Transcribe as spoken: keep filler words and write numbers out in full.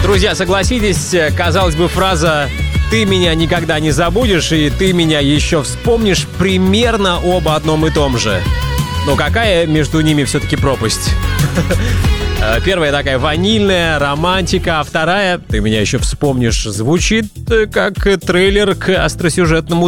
Друзья, согласитесь, казалось бы, фраза «ты меня никогда не забудешь» и «ты меня еще вспомнишь» примерно оба одном и том же. Но какая между ними все-таки пропасть? Первая такая ванильная романтика, а вторая, ты меня еще вспомнишь, звучит как трейлер к остросюжетному